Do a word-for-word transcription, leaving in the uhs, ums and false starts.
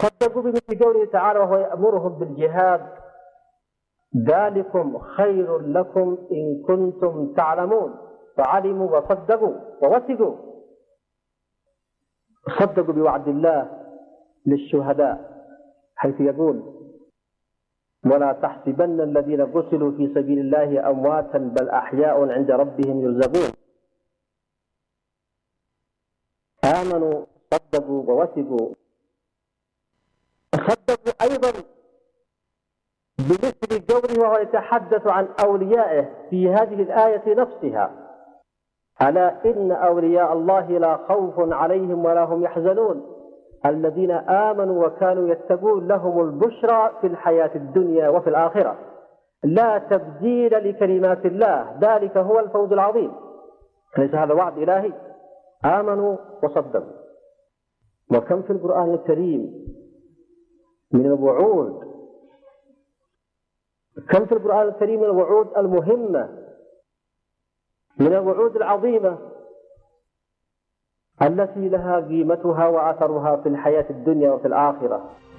صدقوا بمثل قوله تعالى وهو يأمرهم بالجهاد: ذلكم خير لكم إن كنتم تعلمون. فعلموا وصدقوا ووثقوا. صدقوا بوعد الله للشهداء حيث يقول: ولا تحسبن الذين قتلوا في سبيل الله أمواتا بل أحياء عند ربهم يرزقون. آمنوا صدقوا ووثقوا. صدقوا أيضا بمثل قوله وهو يتحدث عن أوليائه في هذه الآية نفسها: ألا إن أولياء الله لا خوف عليهم ولا هم يحزنون الذين آمنوا وكانوا يتقون لهم البشرى في الحياة الدنيا وفي الآخرة لا تبديل لكلمات الله ذلك هو الفوز العظيم. ليس هذا وعد إلهي؟ آمنوا وصدقوا. وكم في القرآن الكريم من الوعود، كم في القرآن الكريم من الوعود المهمة، من الوعود العظيمة التي لها قيمتها وأثرها في الحياة الدنيا وفي الآخرة.